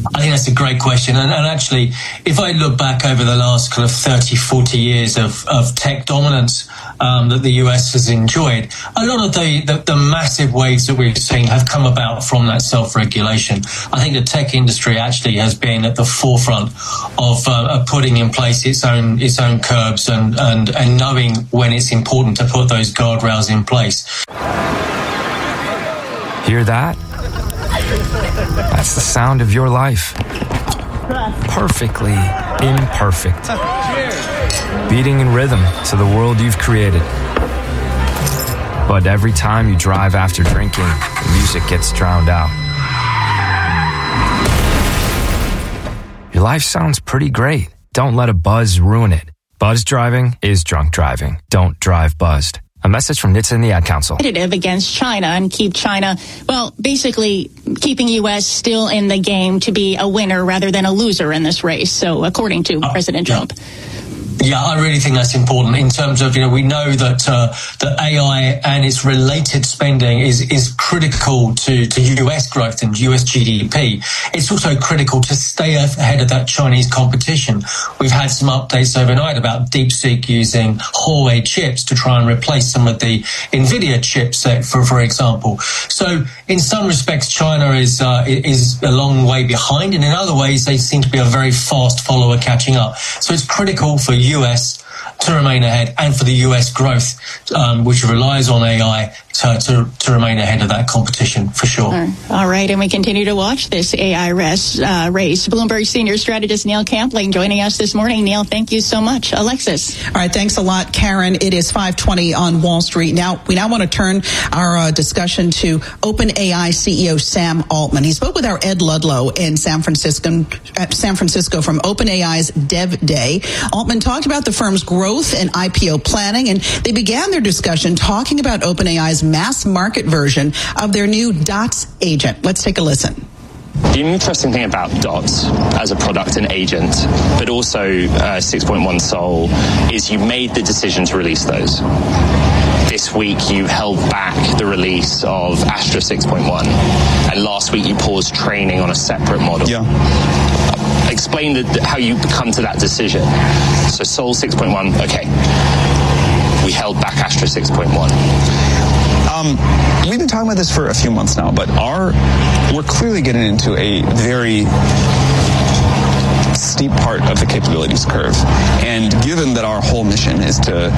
I think that's a great question. And actually, if I look back over the last kind of 30, 40 years of tech dominance that the US has enjoyed, a lot of the massive waves that we've seen have come about from that self-regulation. I think the tech industry actually has been at the forefront of putting in place its own curbs and knowing when it's important to put those guardrails in place. Hear that? That's the sound of your life. Perfectly imperfect. Beating in rhythm to the world you've created. But every time you drive after drinking, the music gets drowned out. Your life sounds pretty great. Don't let a buzz ruin it. Buzz driving is drunk driving. Don't drive buzzed. A message from NHTSA and the Ad Council. Against China and keep China, well, basically keeping U.S. still in the game to be a winner rather than a loser in this race. So according to President Trump. Yeah, I really think that's important in terms of, we know that that AI and its related spending is critical to US growth and US GDP. It's also critical to stay ahead of that Chinese competition. We've had some updates overnight about DeepSeek using Huawei chips to try and replace some of the NVIDIA chipset, for example. So in some respects, China is a long way behind, and in other ways, they seem to be a very fast follower catching up. So it's critical for US to remain ahead and for the US growth, which relies on AI to remain ahead of that competition, for sure. All right, and we continue to watch this AI race. Bloomberg senior strategist Neil Campling joining us this morning. Neil, thank you so much. Alexis. All right, thanks a lot, Karen. It is 5:20 on Wall Street. We now want to turn our discussion to OpenAI CEO Sam Altman. He spoke with our Ed Ludlow in San Francisco from OpenAI's Dev Day. Altman talked about the firm's growth and IPO planning, and they began their discussion talking about OpenAI's mass market version of their new Dots agent. Let's take a listen. The interesting thing about Dots as a product and agent, but also 6.1 Sol, is you made the decision to release those. This week you held back the release of Astra 6.1, and last week you paused training on a separate model. Yeah. Explain how you come to that decision. So Sol 6.1, okay. We held back Astra 6.1. We've been talking about this for a few months now, but we're clearly getting into a very steep part of the capabilities curve. And given that our whole mission is to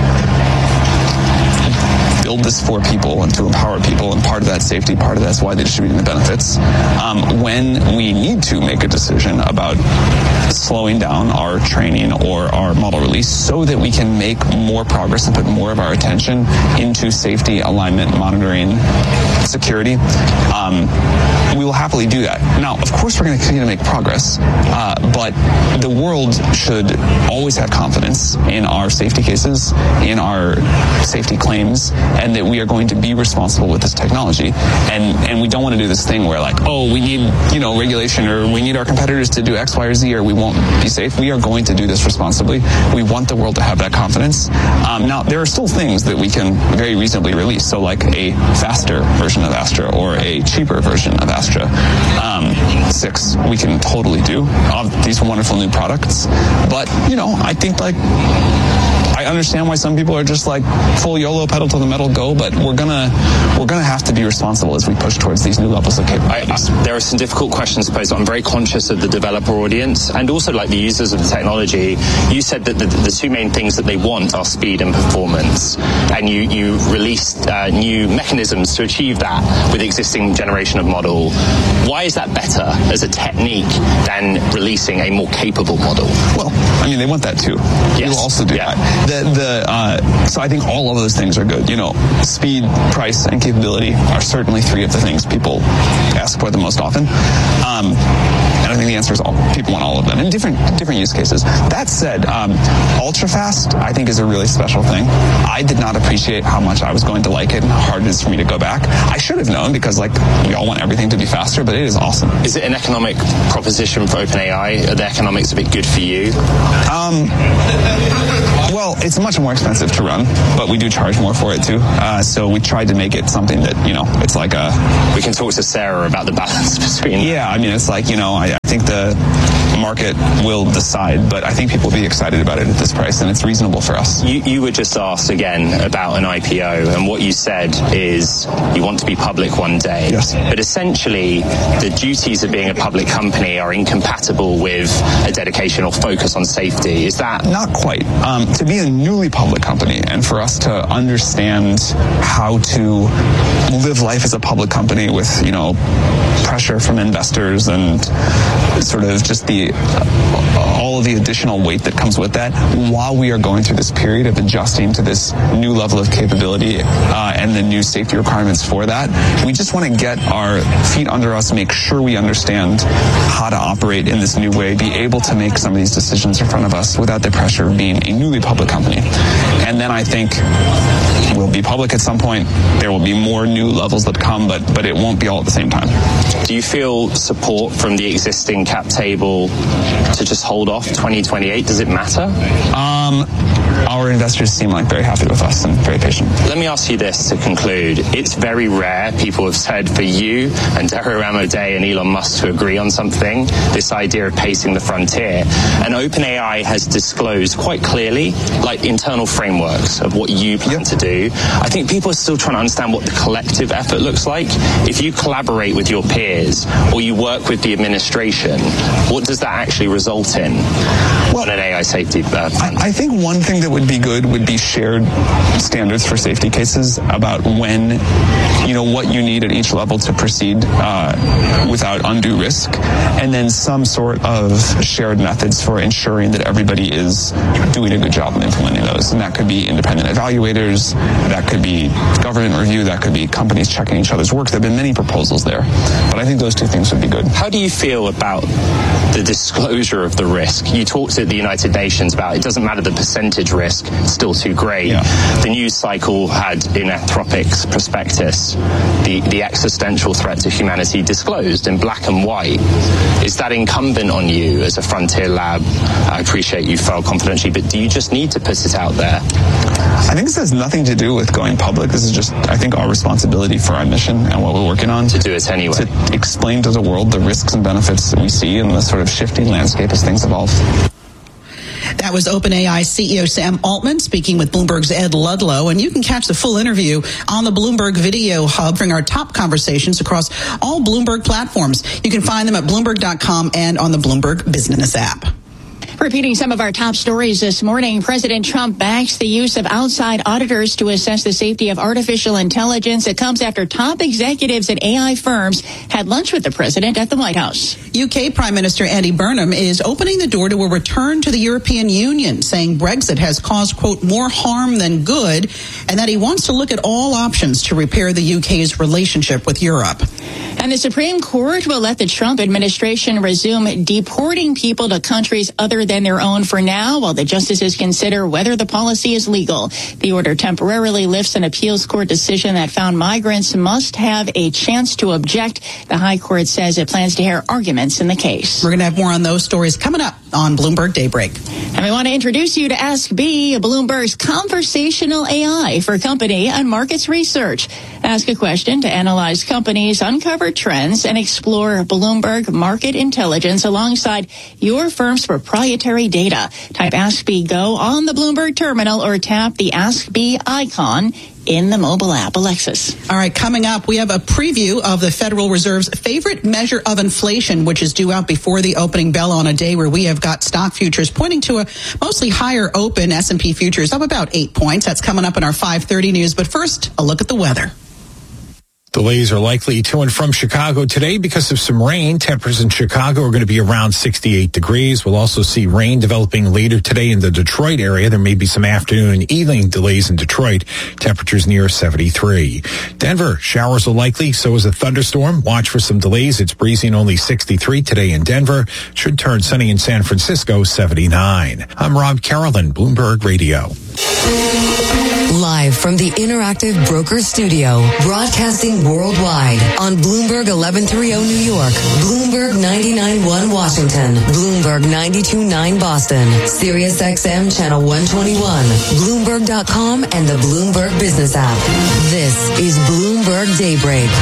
build this for people and to empower people, and part of that safety, part of that's why they're distributing the benefits, when we need to make a decision about slowing down our training or our model release so that we can make more progress and put more of our attention into safety, alignment, monitoring, security, we will happily do that. Now, of course, we're going to continue to make progress, but the world should always have confidence in our safety cases, in our safety claims, and that we are going to be responsible with this technology. And we don't want to do this thing where we need, regulation, or we need our competitors to do X, Y, or Z, or we won't be safe. We are going to do this responsibly. We want the world to have that confidence. Now, there are still things that we can very reasonably release. So like a faster version of Astra or a cheaper version of Astra 6, we can totally do these wonderful new products. But, I think I understand why some people are just full YOLO, pedal to the metal, go, but we're gonna have to be responsible as we push towards these new levels of capabilities. There are some difficult questions posed. I'm very conscious of the developer audience and also the users of the technology. You said that the two main things that they want are speed and performance, and you released new mechanisms to achieve that with the existing generation of model. Why is that better as a technique than releasing a more capable model? Well, they want that too. Yes. We will also do that. So I think all of those things are good. Speed, price, and capability are certainly three of the things people ask for the most often. And I think the answer is people want all of them in different use cases. That said, ultra fast I think is a really special thing. I did not appreciate how much I was going to like it and how hard it is for me to go back. I should have known, because we all want everything to be faster, but it is awesome. Is it an economic proposition for OpenAI? Are the economics a bit good for you? Well, it's much more expensive to run, but we do charge more for it too. So we tried to make it something that, it's like a... We can talk to Sarah about the balance between... Yeah, I mean, it's like, I think the market will decide, but I think people will be excited about it at this price, and it's reasonable for us. You were just asked again about an IPO, and what you said is you want to be public one day. Yes. But essentially, the duties of being a public company are incompatible with a dedication or focus on safety. Is that... Not quite. To be a newly public company, and for us to understand how to live life as a public company with, pressure from investors and sort of just all of the additional weight that comes with that, while we are going through this period of adjusting to this new level of capability and the new safety requirements for that, we just want to get our feet under us, make sure we understand how to operate in this new way, be able to make some of these decisions in front of us without the pressure of being a newly public company. And then I think we'll be public at some point. There will be more new levels that come, but it won't be all at the same time. Do you feel support from the existing cap table to just hold off 2028? Does it matter? Our investors seem like very happy with us and very patient. Let me ask you this to conclude. It's very rare, people have said, for you and Dara Ramoday and Elon Musk to agree on something, this idea of pacing the frontier. And OpenAI has disclosed quite clearly, like internal frameworks of what you plan to do. I think people are still trying to understand what the collective effort looks like. If you collaborate with your peers or you work with the administration, what does that actually result in on an AI safety plan? I think one thing that would be good would be shared standards for safety cases about when, what you need at each level to proceed without undue risk, and then some sort of shared methods for ensuring that everybody is doing a good job in implementing those. And that could be independent evaluators, that could be government review, that could be companies checking each other's work. There have been many proposals there, but I think those two things would be good. How do you feel about the disclosure of the risk? You talked at the United Nations about it doesn't matter the percentage risk, it's still too great. Yeah. The news cycle had in Anthropic's prospectus the existential threat to humanity disclosed in black and white. Is that incumbent on you as a frontier lab? I appreciate you filed confidentially, but do you just need to put it out there? I think this has nothing to do with going public. This is just, I think, our responsibility for our mission and what we're working on. To do it anyway. To explain to the world the risks and benefits that we see in the sort of shifting landscape as things evolve. That was OpenAI CEO Sam Altman speaking with Bloomberg's Ed Ludlow. And you can catch the full interview on the Bloomberg Video Hub, bring our top conversations across all Bloomberg platforms. You can find them at Bloomberg.com and on the Bloomberg Business app. Repeating some of our top stories this morning, President Trump backs the use of outside auditors to assess the safety of artificial intelligence. It comes after top executives at AI firms had lunch with the president at the White House. UK Prime Minister Andy Burnham is opening the door to a return to the European Union, saying Brexit has caused, quote, more harm than good, and that he wants to look at all options to repair the UK's relationship with Europe. And the Supreme Court will let the Trump administration resume deporting people to countries other than their own for now, while the justices consider whether the policy is legal. The order temporarily lifts an appeals court decision that found migrants must have a chance to object. The High Court says it plans to hear arguments in the case. We're going to have more on those stories coming up on Bloomberg Daybreak. And we want to introduce you to Ask B, Bloomberg's conversational AI for company and markets research. Ask a question to analyze companies, uncover trends, and explore Bloomberg market intelligence alongside your firm's proprietary data. Type Ask B Go on the Bloomberg terminal or tap the Ask B icon in the mobile app. Alexis. All right, coming up, we have a preview of the Federal Reserve's favorite measure of inflation, which is due out before the opening bell on a day where we have got stock futures pointing to a mostly higher open. S&P futures up about 8 points. That's coming up in our 5:30 news. But first, a look at the weather. Delays are likely to and from Chicago today because of some rain. Temperatures in Chicago are going to be around 68 degrees. We'll also see rain developing later today in the Detroit area. There may be some afternoon and evening delays in Detroit. Temperatures near 73. Denver, showers are likely. So is a thunderstorm. Watch for some delays. It's breezy, only 63 today in Denver. Should turn sunny in San Francisco, 79. I'm Rob Carolyn, Bloomberg Radio. Live from the Interactive Brokers Studio, broadcasting worldwide on Bloomberg 1130 New York, Bloomberg 99.1 Washington, Bloomberg 92.9 Boston, Sirius XM Channel 121, Bloomberg.com, and the Bloomberg Business app. This is Bloomberg Daybreak.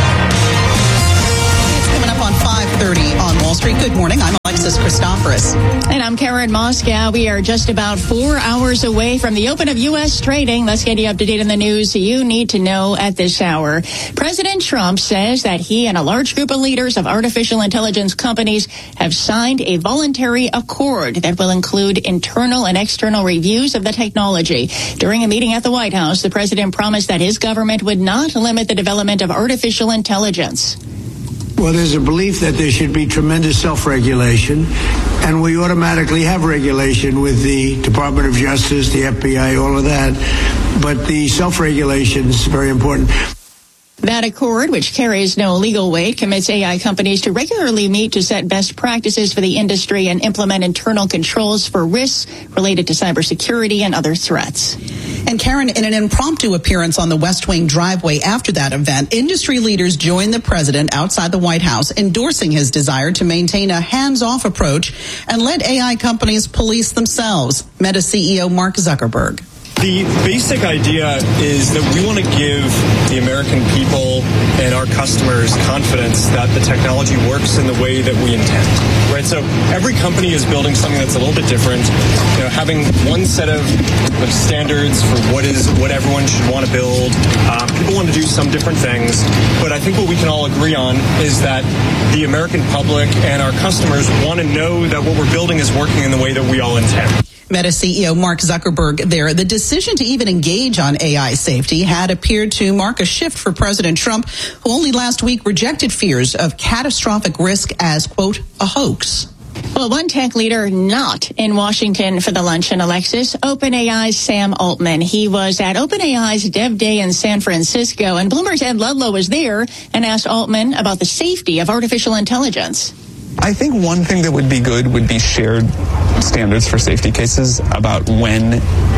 Coming up on 5:30 on Wall Street. Good morning. I'm Alexis Christoforous. And I'm Karen Moscow. We are just about 4 hours away from the open of U.S. trading. Let's get you up to date on the news you need to know at this hour. President Trump says that he and a large group of leaders of artificial intelligence companies have signed a voluntary accord that will include internal and external reviews of the technology. During a meeting at the White House, the president promised that his government would not limit the development of artificial intelligence. Well, there's a belief that there should be tremendous self-regulation, and we automatically have regulation with the Department of Justice, the FBI, all of that. But the self-regulation is very important. That accord, which carries no legal weight, commits AI companies to regularly meet to set best practices for the industry and implement internal controls for risks related to cybersecurity and other threats. And Karen, in an impromptu appearance on the West Wing driveway after that event, industry leaders joined the president outside the White House, endorsing his desire to maintain a hands-off approach and let AI companies police themselves. Meta CEO Mark Zuckerberg. The basic idea is that we want to give the American people and our customers confidence that the technology works in the way that we intend, right? So every company is building something that's a little bit different. You know, having one set of standards for what everyone should want to build. People want to do some different things, but I think what we can all agree on is that the American public and our customers want to know that what we're building is working in the way that we all intend. Meta CEO Mark Zuckerberg there. The decision to even engage on AI safety had appeared to mark a shift for President Trump, who only last week rejected fears of catastrophic risk as, quote, a hoax. Well, one tech leader not in Washington for the luncheon, Alexis, OpenAI's Sam Altman. He was at OpenAI's Dev Day in San Francisco, and Bloomberg's Ed Ludlow was there and asked Altman about the safety of artificial intelligence. I think one thing that would be good would be shared standards for safety cases about when,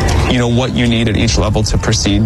what you need at each level to proceed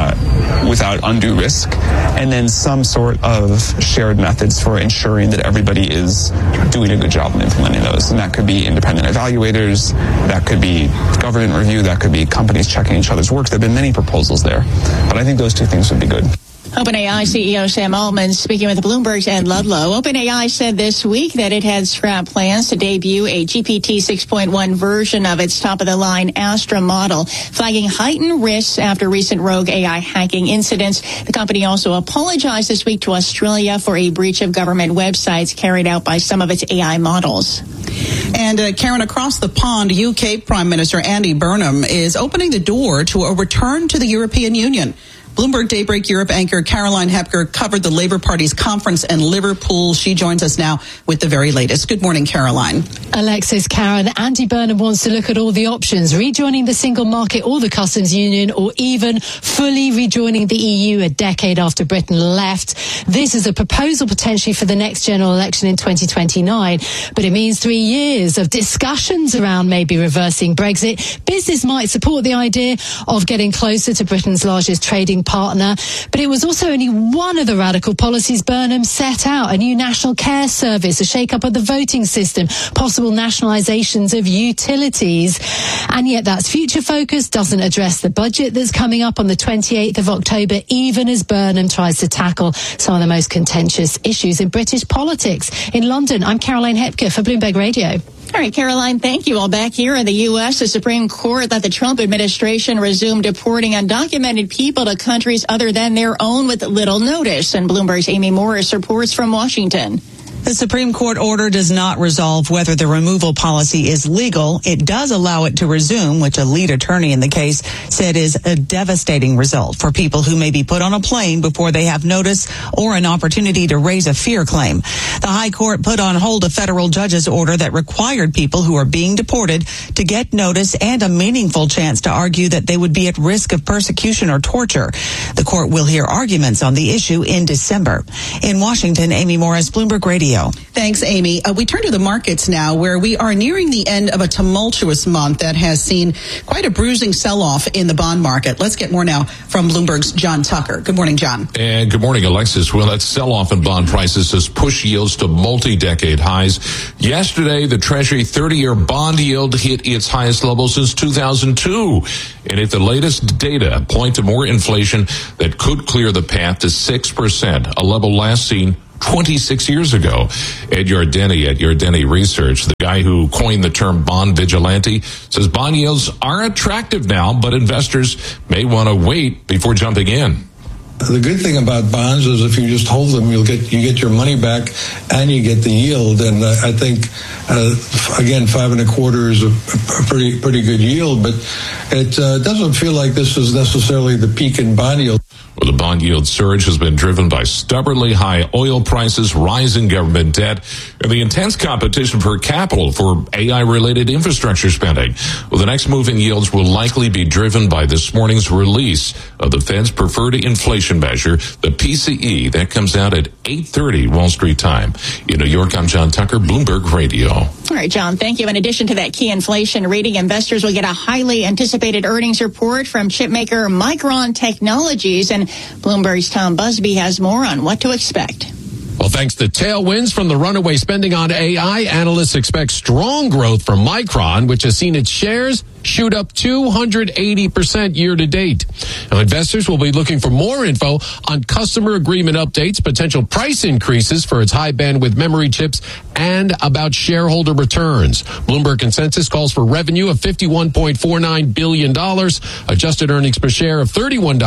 without undue risk, and then some sort of shared methods for ensuring that everybody is doing a good job in implementing those. And that could be independent evaluators, that could be government review, that could be companies checking each other's work. There have been many proposals there, but I think those two things would be good. OpenAI CEO Sam Altman speaking with Bloomberg's Ed Ludlow. OpenAI said this week that it had scrapped plans to debut a GPT 6.1 version of its top-of-the-line Astra model, flagging heightened risks after recent rogue AI hacking incidents. The company also apologized this week to Australia for a breach of government websites carried out by some of its AI models. And Karen, across the pond, UK Prime Minister Andy Burnham is opening the door to a return to the European Union. Bloomberg Daybreak Europe anchor Caroline Hepker covered the Labour Party's conference in Liverpool. She joins us now with the very latest. Good morning, Caroline. Alexis, Karen, Andy Burnham wants to look at all the options, rejoining the single market or the customs union, or even fully rejoining the EU a decade after Britain left. This is a proposal potentially for the next general election in 2029, but it means 3 years of discussions around maybe reversing Brexit. Business might support the idea of getting closer to Britain's largest trading partner, but it was also only one of the radical policies Burnham set out: a new national care service, a shake-up of the voting system, possible nationalisations of utilities. And yet that's future focus, doesn't address the budget that's coming up on the 28th of October, even as Burnham tries to tackle some of the most contentious issues in British politics. In London, I'm Caroline Hepker for Bloomberg Radio. All right, Caroline, thank you. All back here in the U.S., the Supreme Court let the Trump administration resume deporting undocumented people to countries other than their own with little notice. And Bloomberg's Amy Morris reports from Washington. The Supreme Court order does not resolve whether the removal policy is legal. It does allow it to resume, which a lead attorney in the case said is a devastating result for people who may be put on a plane before they have notice or an opportunity to raise a fear claim. The High Court put on hold a federal judge's order that required people who are being deported to get notice and a meaningful chance to argue that they would be at risk of persecution or torture. The court will hear arguments on the issue in December. In Washington, Amy Morris, Bloomberg Radio. Radio. Thanks, Amy. We turn to the markets now, where we are nearing the end of a tumultuous month that has seen quite a bruising sell-off in the bond market. Let's get more now from Bloomberg's John Tucker. Good morning, John. And good morning, Alexis. Well, that sell-off in bond prices has pushed yields to multi-decade highs. Yesterday, the Treasury 30-year bond yield hit its highest level since 2002. And if the latest data point to more inflation that could clear the path to 6%, a level last seen 26 years ago. Ed Yardeni at Yardeni Research, the guy who coined the term bond vigilante, says bond yields are attractive now, but investors may want to wait before jumping in. The good thing about bonds is if you just hold them, you get your money back and you get the yield. And I think, again, 5.25 is a pretty good yield, but it doesn't feel like this is necessarily the peak in bond yield. Well, the bond yield surge has been driven by stubbornly high oil prices, rising government debt, and the intense competition for capital for AI-related infrastructure spending. Well, the next move in yields will likely be driven by this morning's release of the Fed's preferred inflation measure, the PCE. That comes out at 8:30 Wall Street time. In New York, I'm John Tucker, Bloomberg Radio. All right, John, thank you. In addition to that key inflation reading, investors will get a highly anticipated earnings report from chipmaker Micron Technologies, and Bloomberg's Tom Busby has more on what to expect. Well, thanks to tailwinds from the runaway spending on AI, analysts expect strong growth from Micron, which has seen its shares shoot up 280% year to date. Now, investors will be looking for more info on customer agreement updates, potential price increases for its high bandwidth memory chips, and about shareholder returns. Bloomberg consensus calls for revenue of $51.49 billion, adjusted earnings per share of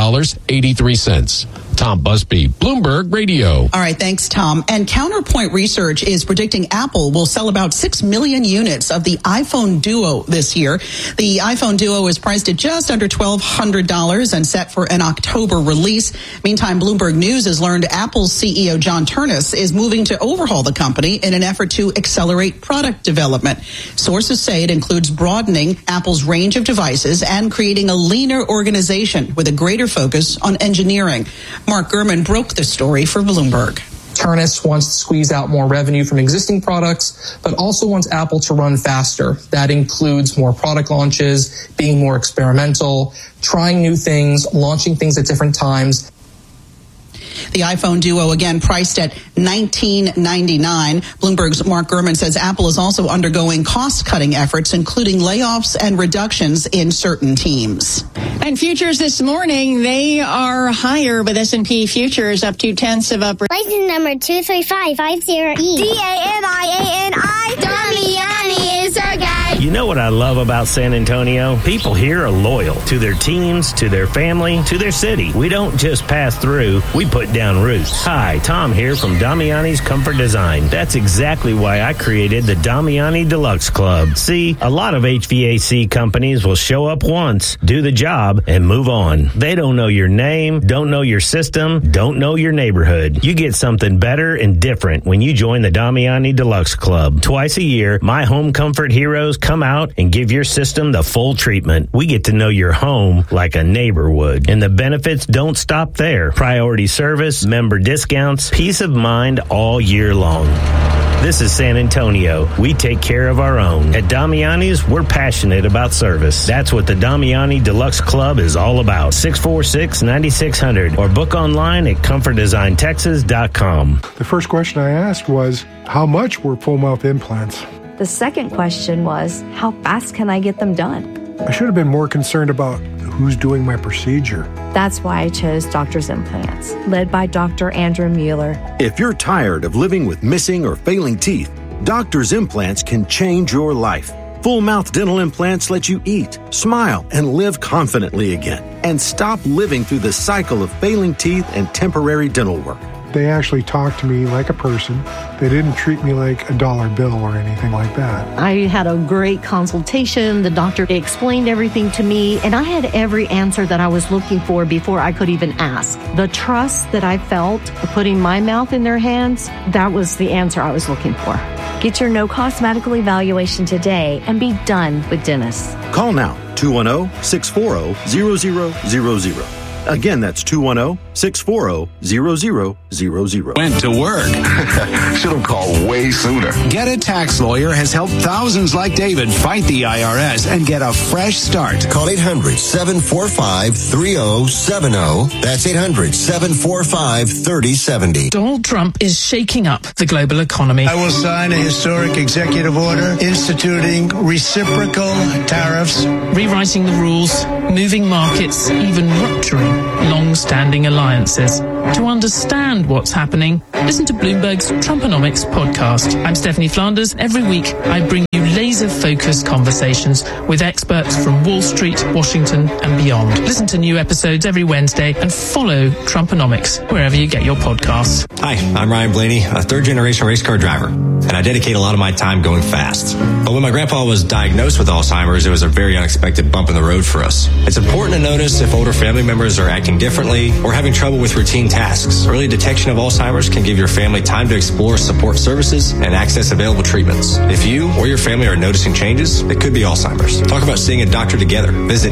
$31.83. Tom Busby, Bloomberg Radio. All right, thanks, Tom. And Counterpoint Research is predicting Apple will sell about 6 million units of the iPhone Duo this year. The iPhone Duo is priced at just under $1,200 and set for an October release. Meantime, Bloomberg News has learned Apple's CEO John Ternus is moving to overhaul the company in an effort to accelerate product development. Sources say it includes broadening Apple's range of devices and creating a leaner organization with a greater focus on engineering. Mark Gurman broke the story for Bloomberg. Ternus wants to squeeze out more revenue from existing products, but also wants Apple to run faster. That includes more product launches, being more experimental, trying new things, launching things at different times. The iPhone Duo, again, priced at $19.99. Bloomberg's Mark Gurman says Apple is also undergoing cost-cutting efforts, including layoffs and reductions in certain teams. And futures this morning, they are higher, with S&P futures up 0.2%. License number 23550E. D-A-N-I-A-N-I. Damiani is our guy. You know what I love about San Antonio? People here are loyal to their teams, to their family, to their city. We don't just pass through, we put down roots. Hi, Tom here from Damiani's Comfort Design. That's exactly why I created the Damiani Deluxe Club. See, a lot of HVAC companies will show up once, do the job, and move on. They don't know your name, don't know your system, don't know your neighborhood. You get something better and different when you join the Damiani Deluxe Club. Twice a year, my home comfort heroes come out and give your system the full treatment. We get to know your home like a neighbor would. And the benefits don't stop there. Priority service, member discounts, peace of mind all year long. This is San Antonio. We take care of our own. At Damiani's, we're passionate about service. That's what the Damiani Deluxe Club is all about. 646-9600 or book online at ComfortDesignTexas.com. The first question I asked was, how much were full mouth implants? The second question was, how fast can I get them done? I should have been more concerned about who's doing my procedure. That's why I chose Doctor's Implants, led by Dr. Andrew Mueller. If you're tired of living with missing or failing teeth, Doctor's Implants can change your life. Full mouth dental implants let you eat, smile, and live confidently again, and stop living through the cycle of failing teeth and temporary dental work. They actually talked to me like a person. They didn't treat me like a dollar bill or anything like that. I had a great consultation. The doctor explained everything to me, and I had every answer that I was looking for before I could even ask. The trust that I felt putting my mouth in their hands, that was the answer I was looking for. Get your no-cost medical evaluation today and be done with dentists. Call now, 210-640-0000. Again, that's 210-640-0000. Went to work. Should have called way sooner. Get It Tax Lawyer has helped thousands like David fight the IRS and get a fresh start. Call 800-745-3070. That's 800-745-3070. Donald Trump is shaking up the global economy. I will sign a historic executive order instituting reciprocal tariffs, rewriting the rules, moving markets, even rupturing long-standing alliances. To understand what's happening, listen to Bloomberg's Trumponomics podcast. I'm Stephanie Flanders. Every week, I bring you laser-focused conversations with experts from Wall Street, Washington, and beyond. Listen to new episodes every Wednesday and follow Trumponomics wherever you get your podcasts. Hi, I'm Ryan Blaney, a third-generation race car driver, and I dedicate a lot of my time going fast. But when my grandpa was diagnosed with Alzheimer's, it was a very unexpected bump in the road for us. It's important to notice if older family members are acting differently or having trouble with routine tasks. Early detection of Alzheimer's can give your family time to explore support services and access available treatments. If you or your family are noticing changes, it could be Alzheimer's. Talk about seeing a doctor together. Visit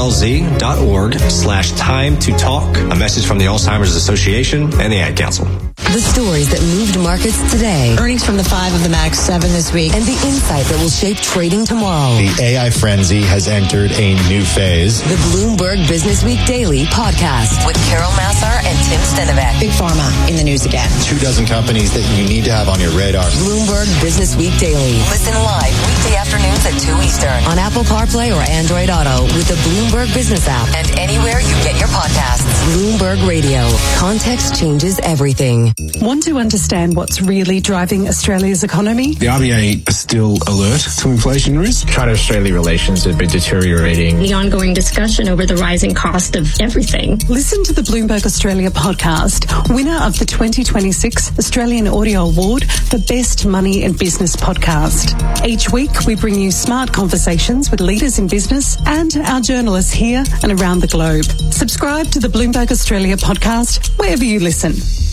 alz.org/time to talk. A message from the Alzheimer's Association and the Ad Council. The stories that moved markets today. Earnings from the 5 of the Max 7 this week. And the insight that will shape trading tomorrow. The AI frenzy has entered a new phase. The Bloomberg Business Week Daily podcast with Carol Massar and Tim Stenovec. Big Pharma in the news again. 24 companies that you need to have on your radar. Bloomberg Business Week Daily. Listen live weekday afternoons at 2 Eastern on Apple CarPlay or Android Auto with the Bloomberg Business app and anywhere you get your podcasts. Bloomberg Radio. Context changes everything. Want to understand what's really driving Australia's economy? The RBA are still alert to inflation risk. China-Australia relations have been deteriorating. The ongoing discussion over the rising cost of everything. Listen to the Bloomberg Australia podcast, winner of the 2026 Australian Audio Award for Best Money and Business Podcast. Each week, we bring you smart conversations with leaders in business and our journalists here and around the globe. Subscribe to the Bloomberg Australia podcast wherever you listen.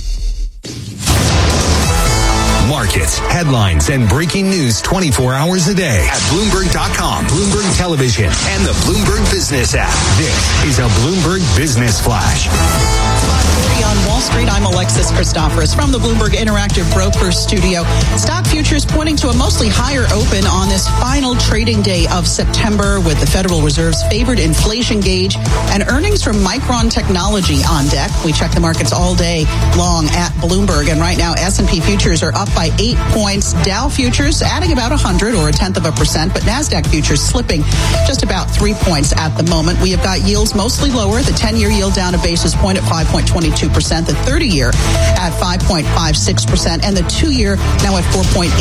Markets, headlines, and breaking news 24 hours a day at Bloomberg.com, Bloomberg Television, and the Bloomberg Business app. This is a Bloomberg Business Flash. On Wall Street, I'm Alexis Christoforous from the Bloomberg Interactive Brokers Studio. Stock futures pointing to a mostly higher open on this final trading day of September with the Federal Reserve's favored inflation gauge and earnings from Micron Technology on deck. We check the markets all day long at Bloomberg, and right now S&P futures are up by 8 points. Dow futures adding about 100 or 0.1%, but NASDAQ futures slipping just about 3 points at the moment. We have got yields mostly lower. The 10-year yield down a basis point at 5.22%. The 30-year at 5.56%, and the 2-year now at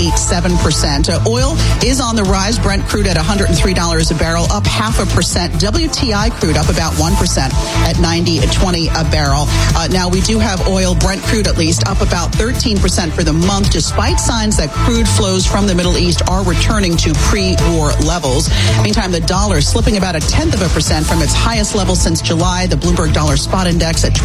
4.87%. Oil is on the rise. Brent crude at $103 a barrel, up 0.5%. WTI crude up about 1% at $90.20 a barrel. Now we do have oil, Brent crude at least, up about 13% for the month, despite signs that crude flows from the Middle East are returning to pre-war levels. Meantime, the dollar slipping about 0.1% from its highest level since July. The Bloomberg Dollar Spot Index at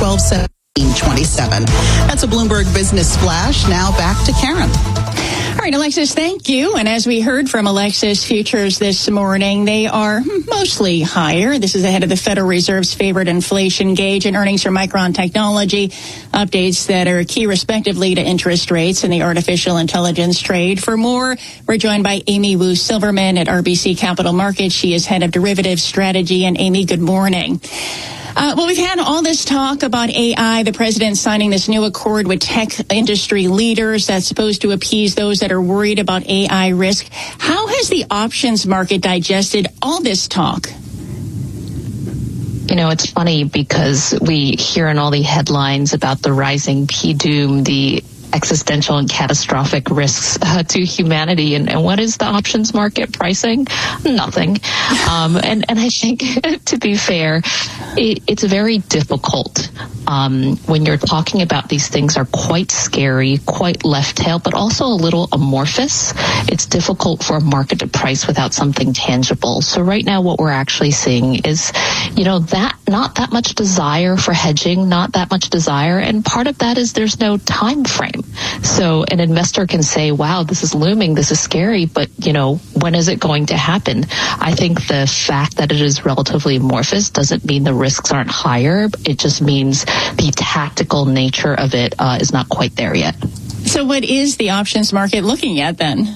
12.27. That's a Bloomberg Business Flash. Now back to Karen. All right, Alexis, thank you. And as we heard from Alexis, futures this morning, they are mostly higher. This is ahead of the Federal Reserve's favored inflation gauge and earnings from Micron Technology, updates that are key respectively to interest rates and the artificial intelligence trade. For more, we're joined by Amy Wu Silverman at RBC Capital Markets. She is head of derivatives strategy. And Amy, good morning. Well, we've had all this talk about AI, the president signing this new accord with tech industry leaders that's supposed to appease those that are worried about AI risk. How has the options market digested all this talk? You know, it's funny because we hear in all the headlines about the rising PDOOM, the existential and catastrophic risks to humanity. And what is the options market pricing? Nothing. And I think, to be fair, it's very difficult when you're talking about these things are quite scary, quite left tail, but also a little amorphous. It's difficult for a market to price without something tangible. So right now what we're actually seeing is, that not that much desire for hedging, not that much desire. And part of that is there's no time frame. So an investor can say, wow, this is looming, this is scary, but when is it going to happen? I think the fact that it is relatively amorphous doesn't mean the risks aren't higher. It just means the tactical nature of it is not quite there yet. So what is the options market looking at then?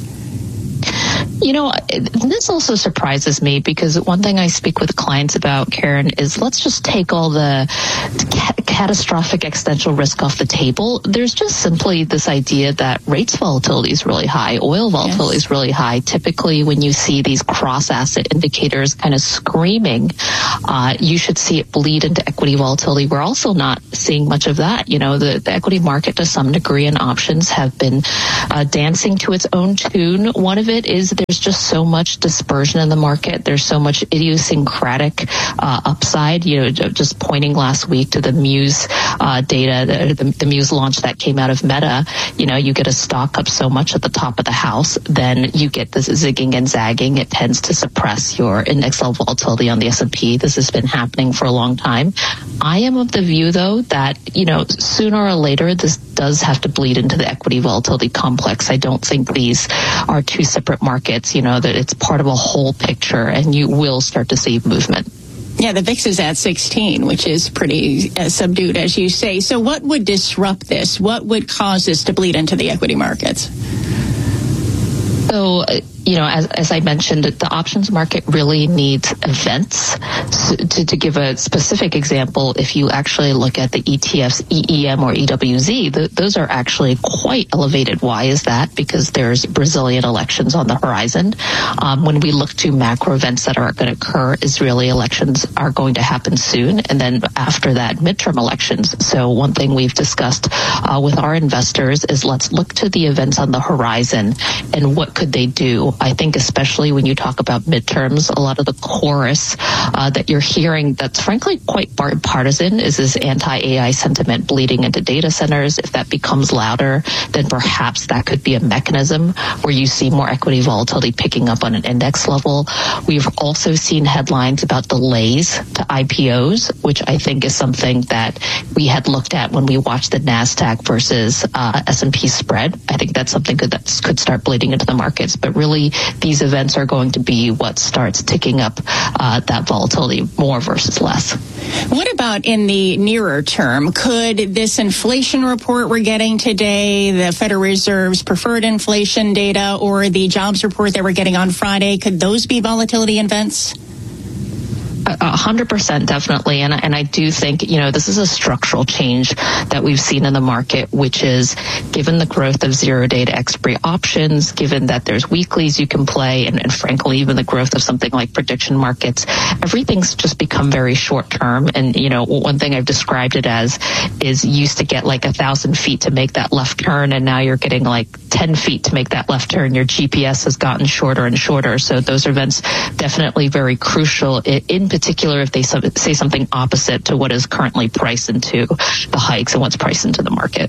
This also surprises me because one thing I speak with clients about, Karen, is let's just take all the catastrophic existential risk off the table. There's just simply this idea that rates volatility is really high, oil volatility is really high. Typically, when you see these cross-asset indicators kind of screaming, you should see it bleed into equity volatility. We're also not seeing much of that. The equity market to some degree and options have been dancing to its own tune. One of it is there's just so much dispersion in the market. There's so much idiosyncratic upside. Just pointing last week to the Muse data, the Muse launch that came out of Meta. You get a stock up so much at the top of the house, then you get this zigging and zagging. It tends to suppress your index level volatility on the S&P. This has been happening for a long time. I am of the view, though, that sooner or later this does have to bleed into the equity volatility complex. I don't think these are two separate markets. That it's part of a whole picture, and you will start to see movement. Yeah, the VIX is at 16, which is pretty subdued, as you say. So what would disrupt this? What would cause this to bleed into the equity markets? So, as I mentioned, the options market really needs events. So to give a specific example, if you actually look at the ETFs, EEM or EWZ, those are actually quite elevated. Why is that? Because there's Brazilian elections on the horizon. When we look to macro events that are going to occur, Israeli elections are going to happen soon. And then after that, midterm elections. So one thing we've discussed with our investors is let's look to the events on the horizon and what could they do. I think especially when you talk about midterms, a lot of the chorus that you're hearing that's frankly quite partisan is this anti-AI sentiment bleeding into data centers. If that becomes louder, then perhaps that could be a mechanism where you see more equity volatility picking up on an index level. We've also seen headlines about delays to IPOs, which I think is something that we had looked at when we watched the NASDAQ versus S&P spread. I think that's something that could start bleeding into the markets, but really these events are going to be what starts ticking up that volatility more versus less. What about in the nearer term? Could this inflation report we're getting today, the Federal Reserve's preferred inflation data, or the jobs report that we're getting on Friday, could those be volatility events? 100% definitely. And I do think, this is a structural change that we've seen in the market, which is given the growth of 0-day to expiry options, given that there's weeklies you can play, and frankly, even the growth of something like prediction markets, everything's just become very short term. And, one thing I've described it as is you used to get like 1,000 feet to make that left turn, and now you're getting like 10 feet to make that left turn. Your GPS has gotten shorter and shorter. So those events definitely very crucial, in particular if they say something opposite to what is currently priced into the hikes and what's priced into the market.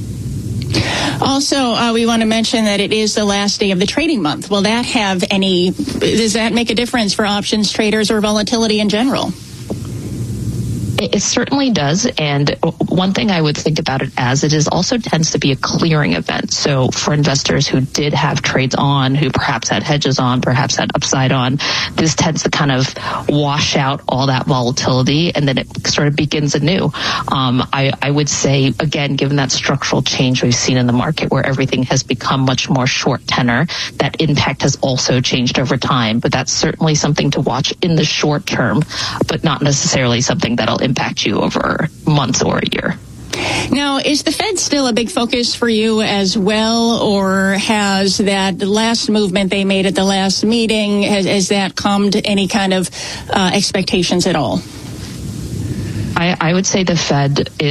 Also, we want to mention that it is the last day of the trading month. Does that make a difference for options traders or volatility in general? It certainly does. And one thing I would think about it as, it is also tends to be a clearing event. So for investors who did have trades on, who perhaps had hedges on, perhaps had upside on, this tends to kind of wash out all that volatility, and then it sort of begins anew. I would say, again, given that structural change we've seen in the market where everything has become much more short tenor, that impact has also changed over time. But that's certainly something to watch in the short term, but not necessarily something that'll impact you over months or a year. Now, is the Fed still a big focus for you as well, or has that last movement they made at the last meeting, has that calmed any kind of expectations at all? I would say the Fed is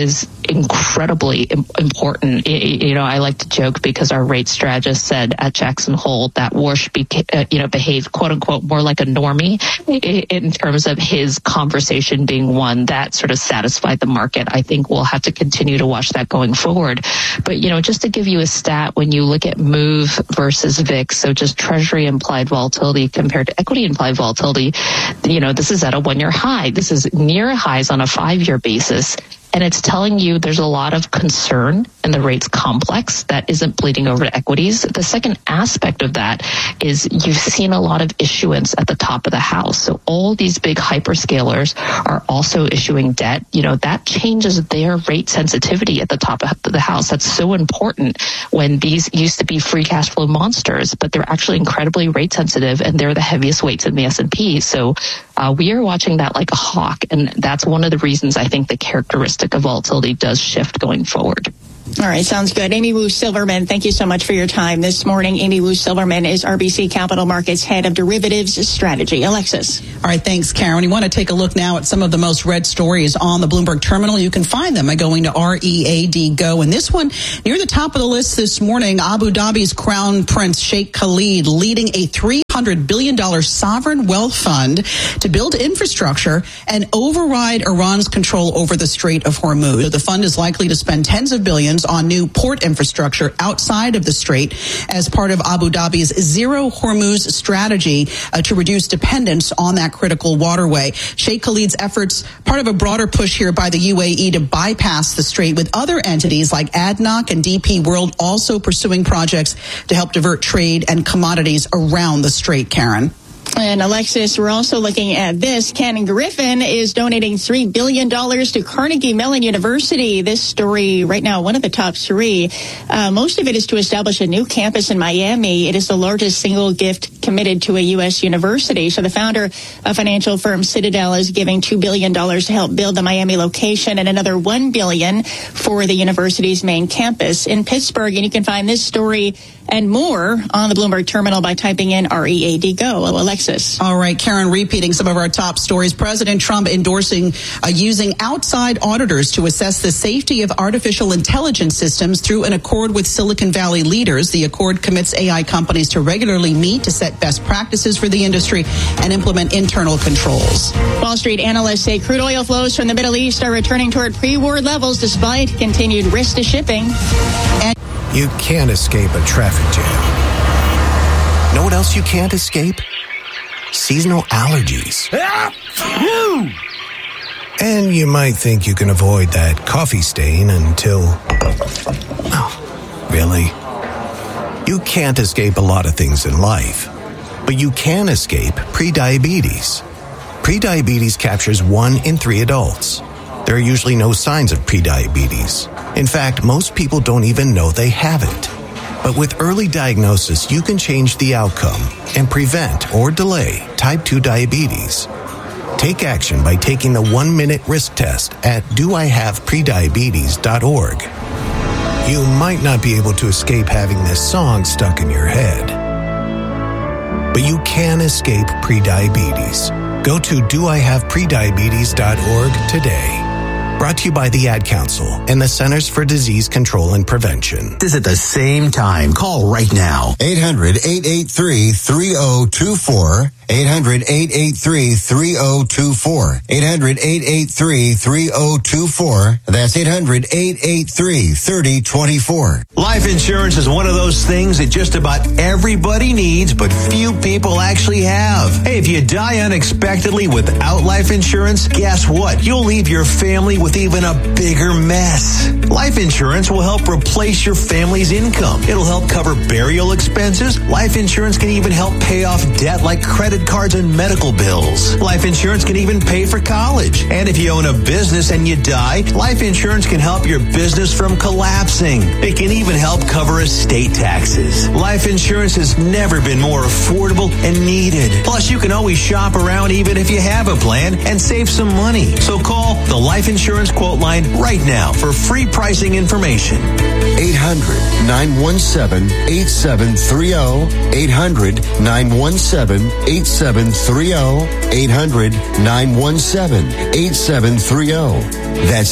incredibly important. I like to joke because our rate strategist said at Jackson Hole that Warsh behaved quote unquote more like a normie in terms of his conversation being one that sort of satisfied the market. I think we'll have to continue to watch that going forward. But, just to give you a stat, when you look at MOVE versus VIX, so just Treasury implied volatility compared to equity implied volatility, this is at a 1-year high. This is near highs on a 5-year basis. And it's telling you there's a lot of concern in the rates complex that isn't bleeding over to equities. The second aspect of that is you've seen a lot of issuance at the top of the house. So all these big hyperscalers are also issuing debt. That changes their rate sensitivity at the top of the house. That's so important when these used to be free cash flow monsters, but they're actually incredibly rate sensitive, and they're the heaviest weights in the S&P. So we are watching that like a hawk, and that's one of the reasons I think the characteristic of volatility does shift going forward. All right, sounds good. Amy Wu Silverman, thank you so much for your time this morning. Amy Wu Silverman is RBC Capital Markets Head of Derivatives Strategy. Alexis. All right, thanks, Karen. You want to take a look now at some of the most read stories on the Bloomberg Terminal. You can find them by going to READ Go. And this one, near the top of the list this morning, Abu Dhabi's Crown Prince Sheikh Khalid leading a $300 billion sovereign wealth fund to build infrastructure and override Iran's control over the Strait of Hormuz. The fund is likely to spend tens of billions on new port infrastructure outside of the strait as part of Abu Dhabi's Zero Hormuz strategy to reduce dependence on that critical waterway. Sheikh Khalid's efforts, part of a broader push here by the UAE to bypass the strait, with other entities like ADNOC and DP World also pursuing projects to help divert trade and commodities around the strait, Karen. And Alexis, we're also looking at this. Ken Griffin is donating $3 billion to Carnegie Mellon University. This story right now, one of the top three. Most of it is to establish a new campus in Miami. It is the largest single gift committed to a U.S. university. So the founder of financial firm Citadel is giving $2 billion to help build the Miami location and another $1 billion for the university's main campus in Pittsburgh. And you can find this story and more on the Bloomberg Terminal by typing in READ Go. Alexis. All right, Karen, repeating some of our top stories. President Trump endorsing using outside auditors to assess the safety of artificial intelligence systems through an accord with Silicon Valley leaders. The accord commits AI companies to regularly meet to set best practices for the industry and implement internal controls. Wall Street analysts say crude oil flows from the Middle East are returning toward pre-war levels despite continued risk to shipping. And you can't escape a traffic jam. Know what else you can't escape? Seasonal allergies. And you might think you can avoid that coffee stain until... Oh, really? You can't escape a lot of things in life, but you can escape prediabetes. Prediabetes captures 1 in 3 adults. There are usually no signs of prediabetes. In fact, most people don't even know they have it. But with early diagnosis, you can change the outcome and prevent or delay type 2 diabetes. Take action by taking the 1-minute risk test at doihaveprediabetes.org. You might not be able to escape having this song stuck in your head, but you can escape prediabetes. Go to doihaveprediabetes.org today. Brought to you by the Ad Council and the Centers for Disease Control and Prevention. This at the same time. Call right now. 800-883-3024. 800-883-3024. 800-883-3024. That's 800-883-3024. Life insurance is one of those things that just about everybody needs, but few people actually have. Hey, if you die unexpectedly without life insurance, guess what? You'll leave your family with even a bigger mess. Life insurance will help replace your family's income. It'll help cover burial expenses. Life insurance can even help pay off debt like credit cards and medical bills. Life insurance can even pay for college. And if you own a business and you die, life insurance can help your business from collapsing. It can even help cover estate taxes. Life insurance has never been more affordable and needed. Plus, you can always shop around even if you have a plan and save some money. So call the Life Insurance insurance quote line right now for free pricing information. 800-917-8730. 800-917-8730. 800-917-8730. That's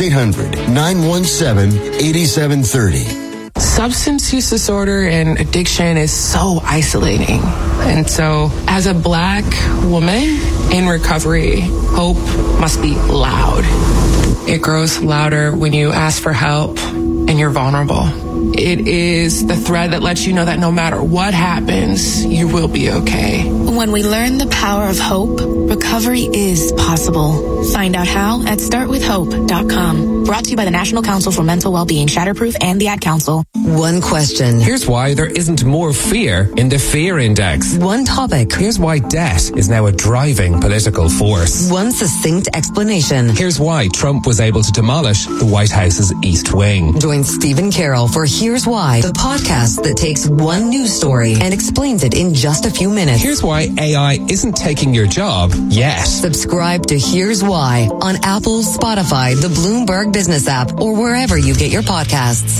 800-917-8730. Substance use disorder and addiction is so isolating. And so, as a Black woman in recovery, hope must be loud. It grows louder when you ask for help and you're vulnerable. It is the thread that lets you know that no matter what happens, you will be okay. When we learn the power of hope, recovery is possible. Find out how at startwithhope.com. Brought to you by the National Council for Mental Wellbeing, Shatterproof, and the Ad Council. One question. Here's why there isn't more fear in the fear index. One topic. Here's why debt is now a driving political force. One succinct explanation. Here's why Trump was able to demolish the White House's East Wing. Join Stephen Carroll for Here's Why, the podcast that takes one news story and explains it in just a few minutes. Here's why AI isn't taking your job yet. Subscribe to Here's Why on Apple, Spotify, the Bloomberg Business app, or wherever you get your podcasts.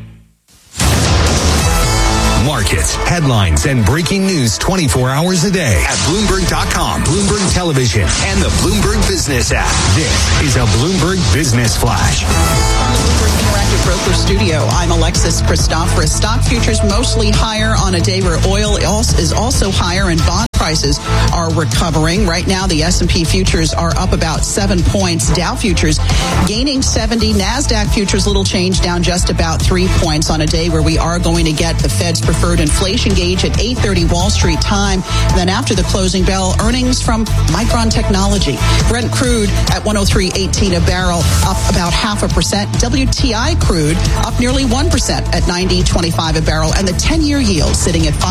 Markets, headlines, and breaking news 24 hours a day at Bloomberg.com, Bloomberg Television, and the Bloomberg Business app. This is a Bloomberg Business Flash. From the Bloomberg Interactive Broker Studio, I'm Alexis Christoforous. Stock futures mostly higher on a day where oil is also higher and bond prices are recovering. Right now, the S&P futures are up about 7 points. Dow futures gaining 70. NASDAQ futures little change, down just about 3 points on a day where we are going to get the Fed's preferred inflation gauge at 8:30 Wall Street time. And then after the closing bell, earnings from Micron Technology. Brent crude at 103.18 a barrel, up about 0.5%. WTI crude up nearly 1% at 90.25 a barrel. And the 10-year yield sitting at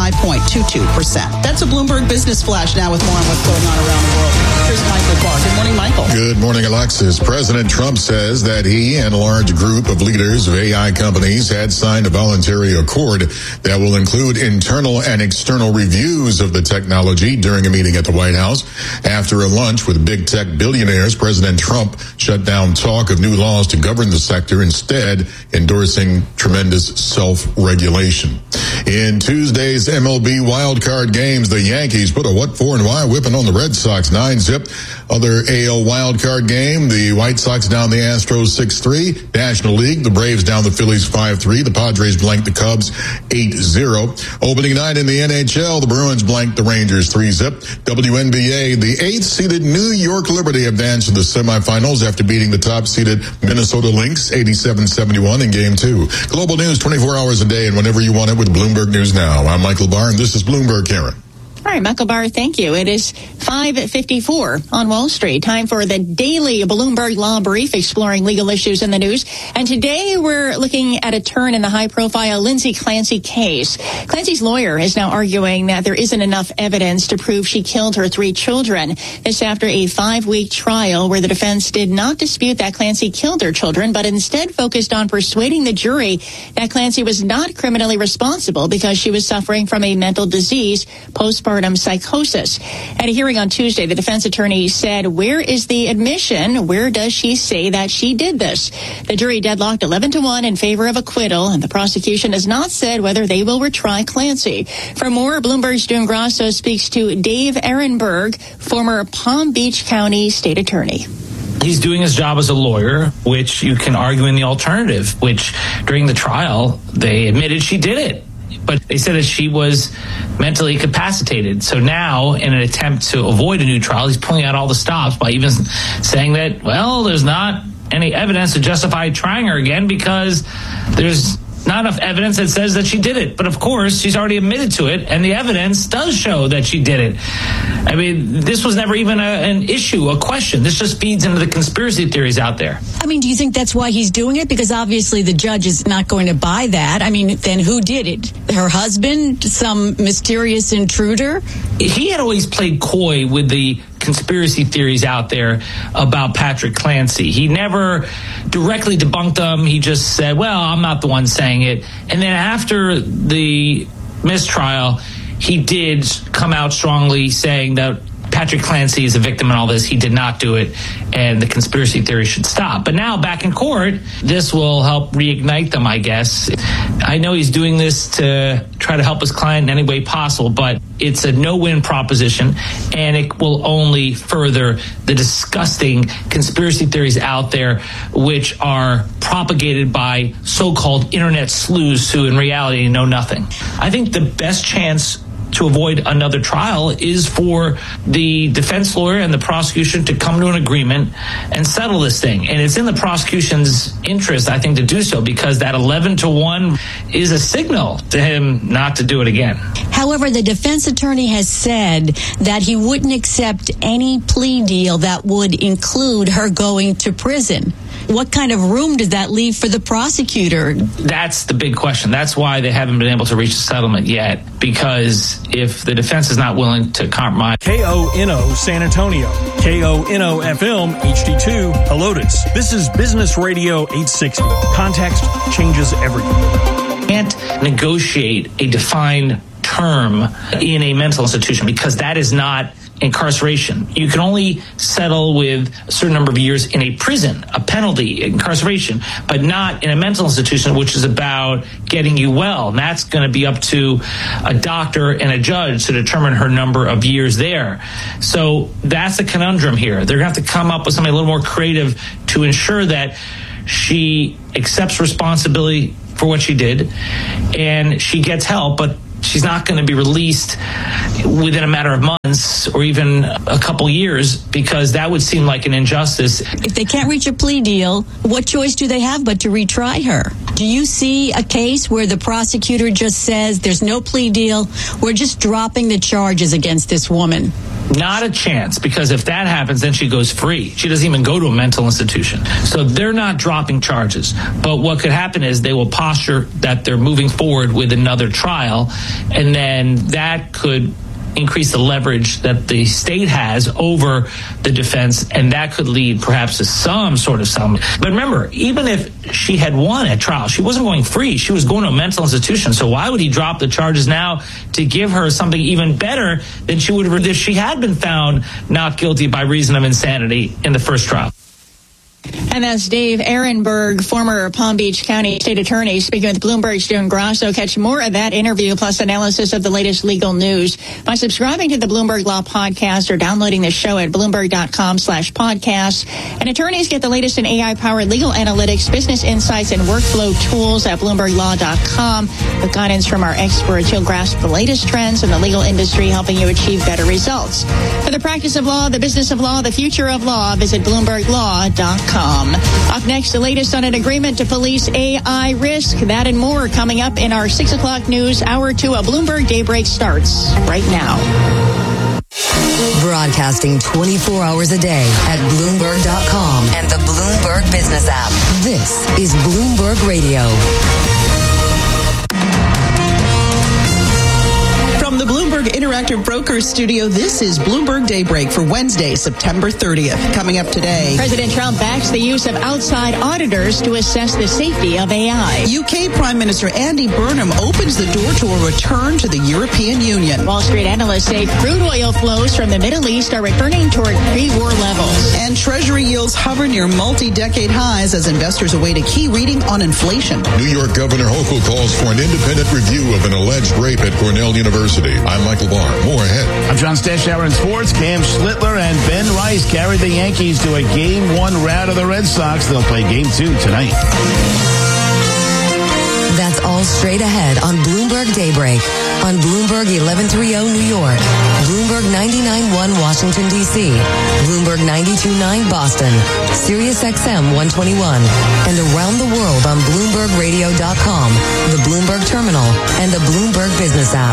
5.22%. That's a Bloomberg Business Flash now with more on what's going on around the world. Here's Michael Barr. Good morning, Michael. Good morning, Alexis. President Trump says that he and a large group of leaders of AI companies had signed a voluntary accord that will include internal and external reviews of the technology during a meeting at the White House. After a lunch with big tech billionaires, President Trump shut down talk of new laws to govern the sector, instead endorsing tremendous self-regulation. In Tuesday's MLB wildcard games, the Yankees put a what for and why whipping on the Red Sox 9-0. Other AL wildcard game, the White Sox down the Astros 6-3. National League, the Braves down the Phillies 5-3. The Padres blanked the Cubs 8-0. Opening night in the NHL, the Bruins blanked the Rangers 3-0. WNBA, the 8th-seeded New York Liberty advanced to the semifinals after beating the top-seeded Minnesota Lynx 87-71 in Game 2. Global news 24 hours a day and whenever you want it with Bloomberg News Now. I'm Michael Barr, and this is Bloomberg, Karen. All right, Michael Barr, thank you. It is 5:54 on Wall Street. Time for the daily Bloomberg Law Brief, exploring legal issues in the news. And today we're looking at a turn in the high-profile Lindsay Clancy case. Clancy's lawyer is now arguing that there isn't enough evidence to prove she killed her 3 children. This after a 5-week trial where the defense did not dispute that Clancy killed her children, but instead focused on persuading the jury that Clancy was not criminally responsible because she was suffering from a mental disease, postpartum psychosis. At a hearing on Tuesday, the defense attorney said, "Where is the admission? Where does she say that she did this?" The jury deadlocked 11-1 in favor of acquittal, and the prosecution has not said whether they will retry Clancy. For more, Bloomberg's June Grasso speaks to Dave Ehrenberg, former Palm Beach County state attorney. He's doing his job as a lawyer, which you can argue in the alternative, which during the trial, they admitted she did it. But they said that she was mentally incapacitated. So now, in an attempt to avoid a new trial, he's pulling out all the stops by even saying that, well, there's not any evidence to justify trying her again because there's not enough evidence that says that she did it. But of course, she's already admitted to it, and the evidence does show that she did it. I mean, this was never even an issue, a question. This just feeds into the conspiracy theories out there. I mean, do you think that's why he's doing it? Because obviously the judge is not going to buy that. I mean, then who did it? Her husband? Some mysterious intruder? He had always played coy with the conspiracy theories out there about Patrick Clancy. He never directly debunked them. He just said, well, I'm not the one saying it. And then after the mistrial, he did come out strongly saying that Patrick Clancy is a victim in all this. He did not do it, and the conspiracy theory should stop. But now back in court, this will help reignite them, I guess. I know he's doing this to try to help his client in any way possible, but it's a no-win proposition, and it will only further the disgusting conspiracy theories out there, which are propagated by so-called internet sleuths who in reality know nothing. I think the best chance to avoid another trial is for the defense lawyer and the prosecution to come to an agreement and settle this thing. And it's in the prosecution's interest, I think, to do so, because that 11-1 is a signal to him not to do it again. However, the defense attorney has said that he wouldn't accept any plea deal that would include her going to prison. What kind of room does that leave for the prosecutor? That's the big question. That's why they haven't been able to reach a settlement yet, because if the defense is not willing to compromise. KONO San Antonio, KONO FM HD2 Helotes. This is Business Radio 860. Context changes everything. Can't negotiate a defined term in a mental institution, because that is not incarceration. You can only settle with a certain number of years in a prison, a penalty, incarceration, but not in a mental institution, which is about getting you well. And that's going to be up to a doctor and a judge to determine her number of years there. So that's a conundrum here. They're going to have to come up with something a little more creative to ensure that she accepts responsibility for what she did and she gets help, but she's not going to be released within a matter of months or even a couple years, because that would seem like an injustice. If they can't reach a plea deal, what choice do they have but to retry her? Do you see a case where the prosecutor just says there's no plea deal, we're just dropping the charges against this woman? Not a chance, because if that happens, then she goes free. She doesn't even go to a mental institution. So they're not dropping charges. But what could happen is they will posture that they're moving forward with another trial, and then that could increase the leverage that the state has over the defense, and that could lead perhaps to some sort of settlement. But remember, even if she had won at trial, she wasn't going free. She was going to a mental institution. So why would he drop the charges now to give her something even better than she would have if she had been found not guilty by reason of insanity in the first trial? And that's Dave Ehrenberg, former Palm Beach County State Attorney, speaking with Bloomberg's June Grasso. Catch more of that interview plus analysis of the latest legal news by subscribing to the Bloomberg Law Podcast or downloading the show at Bloomberg.com/podcast. And attorneys get the latest in AI-powered legal analytics, business insights, and workflow tools at BloombergLaw.com. With guidance from our experts, you'll grasp the latest trends in the legal industry, helping you achieve better results. For the practice of law, the business of law, the future of law, visit BloombergLaw.com. Up next, the latest on an agreement to police AI risk. That and more coming up in our 6 o'clock news. Hour 2 of Bloomberg Daybreak starts right now. Broadcasting 24 hours a day at Bloomberg.com and the Bloomberg Business app. This is Bloomberg Radio. From the Bloomberg Interactive Brokers Studio, this is Bloomberg Daybreak for Wednesday, September 30th. Coming up today, President Trump backs the use of outside auditors to assess the safety of AI. UK Prime Minister Andy Burnham opens the door to a return to the European Union. Wall Street analysts say crude oil flows from the Middle East are returning toward pre-war levels. And Treasury yields hover near multi-decade highs as investors await a key reading on inflation. New York Governor Hochul calls for an independent review of an alleged rape at Cornell University. I'm Michael Barr. More ahead. I'm John Stashower in sports. Cam Schlittler and Ben Rice carried the Yankees to a Game 1 rout of the Red Sox. They'll play Game 2 tonight. That's all straight ahead on Bloomberg Daybreak. On Bloomberg 1130 New York, Bloomberg 99.1 Washington, D.C., Bloomberg 92.9 Boston, Sirius XM 121, and around the world on BloombergRadio.com, the Bloomberg Terminal, and the Bloomberg Business app.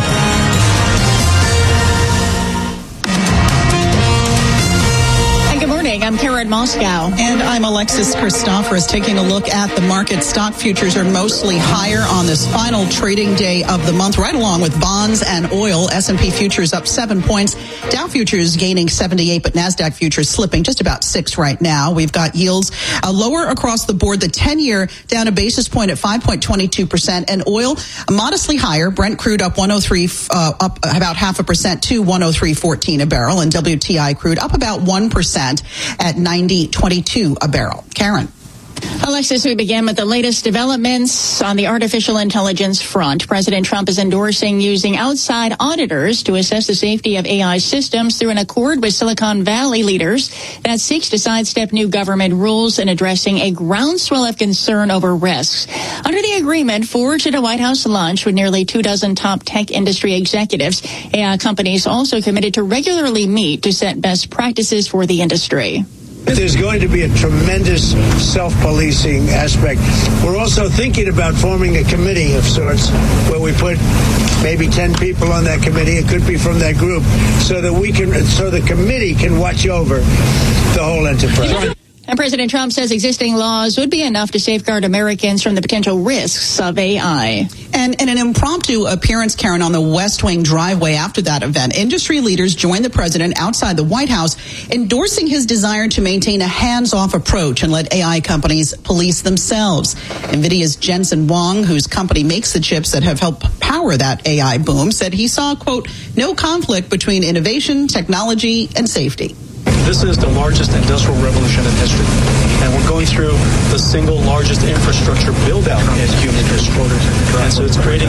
Good morning. I'm Carol in Moscow. And I'm Alexis Christoforous, taking a look at the market. Stock futures are mostly higher on this final trading day of the month, right along with bonds and oil. S&P futures up 7 points. Dow futures gaining 78, but NASDAQ futures slipping just about 6 right now. We've got yields lower across the board. The 10-year down a basis point at 5.22%, and oil modestly higher. Brent crude up 103, up about 0.5% to 103.14 a barrel, and WTI crude up about 1% at 90.22 a barrel. Karen. Alexis, we begin with the latest developments on the artificial intelligence front. President Trump is endorsing using outside auditors to assess the safety of AI systems through an accord with Silicon Valley leaders that seeks to sidestep new government rules in addressing a groundswell of concern over risks. Under the agreement forged at a White House lunch with nearly 24 top tech industry executives, AI companies also committed to regularly meet to set best practices for the industry. There's going to be a tremendous self-policing aspect. We're also thinking about forming a committee of sorts where we put maybe 10 people on that committee. It could be from that group, so that so the committee can watch over the whole enterprise. And President Trump says existing laws would be enough to safeguard Americans from the potential risks of AI. And in an impromptu appearance, Karen, on the West Wing driveway after that event, industry leaders joined the president outside the White House, endorsing his desire to maintain a hands-off approach and let AI companies police themselves. NVIDIA's Jensen Huang, whose company makes the chips that have helped power that AI boom, said he saw, quote, no conflict between innovation, technology, and safety. This is the largest industrial revolution in history, and we're going through the single largest infrastructure build-out in human history. And so it's creating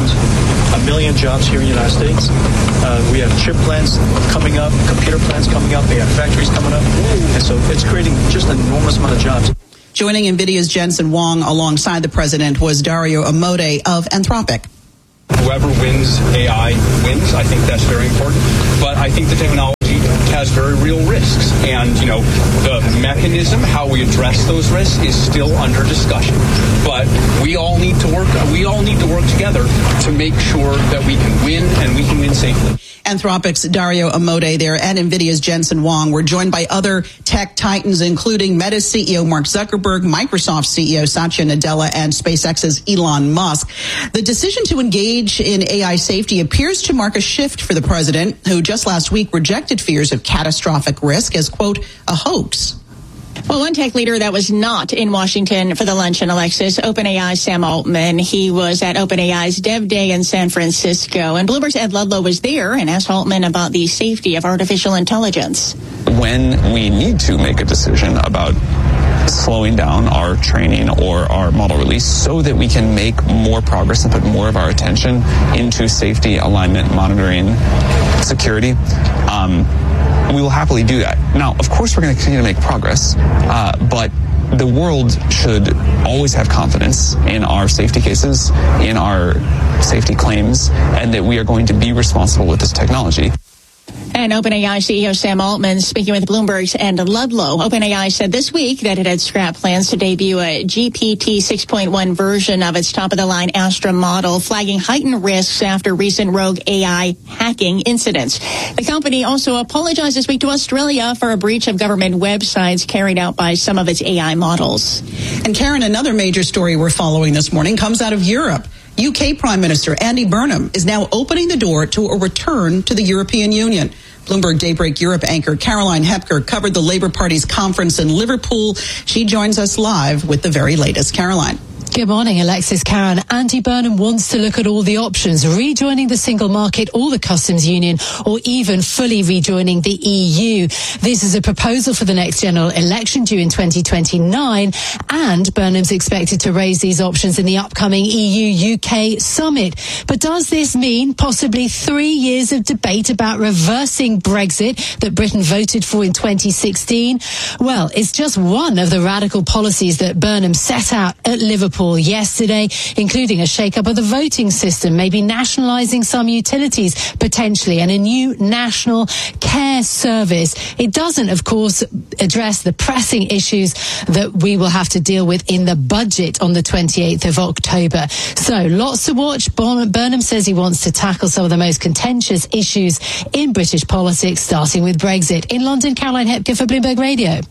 1 million jobs here in the United States. We have chip plants coming up, computer plants coming up, AI factories coming up, and so it's creating just an enormous amount of jobs. Joining NVIDIA's Jensen Huang alongside the president was Dario Amodei of Anthropic. Whoever wins AI wins. I think that's very important. But I think the technology has very real risks. And, the mechanism, how we address those risks is still under discussion. But we all need to work together to make sure that we can win and we can win safely. Anthropic's Dario Amodei there and NVIDIA's Jensen Huang were joined by other tech titans, including Meta's CEO Mark Zuckerberg, Microsoft's CEO Satya Nadella, and SpaceX's Elon Musk. The decision to engage in AI safety appears to mark a shift for the president, who just last week rejected fears of catastrophic risk as, quote, a hoax. Well, one tech leader that was not in Washington for the luncheon, Alexis, OpenAI Sam Altman. He was at OpenAI's Dev Day in San Francisco, and Bloomberg's Ed Ludlow was there and asked Altman about the safety of artificial intelligence. When we need to make a decision about slowing down our training or our model release so that we can make more progress and put more of our attention into safety, alignment, monitoring, security, we will happily do that. Now, of course, we're going to continue to make progress, but the world should always have confidence in our safety cases, in our safety claims, and that we are going to be responsible with this technology. And OpenAI CEO Sam Altman speaking with Bloomberg's Ed Ludlow. OpenAI said this week that it had scrapped plans to debut a GPT 6.1 version of its top-of-the-line Astra model, flagging heightened risks after recent rogue AI hacking incidents. The company also apologized this week to Australia for a breach of government websites carried out by some of its AI models. And Karen, another major story we're following this morning comes out of Europe. UK Prime Minister Andy Burnham is now opening the door to a return to the European Union. Bloomberg Daybreak Europe anchor Caroline Hepker covered the Labour Party's conference in Liverpool. She joins us live with the very latest. Caroline. Good morning, Alexis. Karen. Andy Burnham wants to look at all the options, rejoining the single market or the customs union, or even fully rejoining the EU. This is a proposal for the next general election due in 2029, and Burnham's expected to raise these options in the upcoming EU-UK summit. But does this mean possibly 3 years of debate about reversing Brexit that Britain voted for in 2016? Well, it's just one of the radical policies that Burnham set out at Liverpool yesterday, including a shake-up of the voting system, maybe nationalising some utilities potentially, and a new national care service. It doesn't, of course, address the pressing issues that we will have to deal with in the budget on the 28th of October. So lots to watch. Burnham says he wants to tackle some of the most contentious issues in British politics, starting with Brexit. In London, Caroline Hepker for Bloomberg Radio.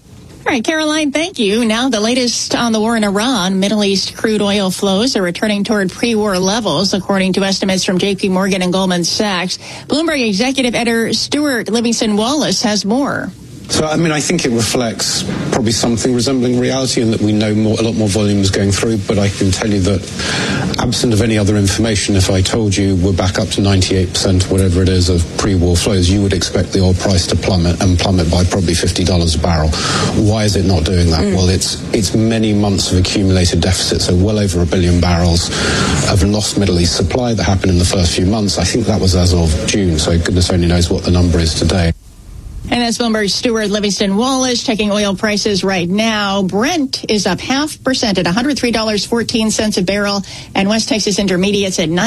All right, Caroline, thank you. Now the latest on the war in Iran. Middle East crude oil flows are returning toward pre-war levels, according to estimates from J.P. Morgan and Goldman Sachs. Bloomberg executive editor Stuart Livingston Wallace has more. So, I think it reflects probably something resembling reality in that we know a lot more volume is going through, but I can tell you that absent of any other information, if I told you we're back up to 98%, whatever it is, of pre-war flows, you would expect the oil price to plummet by probably $50 a barrel. Why is it not doing that? Well, it's many months of accumulated deficit, so well over 1 billion barrels of lost Middle East supply that happened in the first few months. I think that was as of June, so goodness only knows what the number is today. And that's Bloomberg's Stuart Livingston Wallace checking oil prices right now. Brent is up 0.5% at $103.14 a barrel, and West Texas Intermediate's at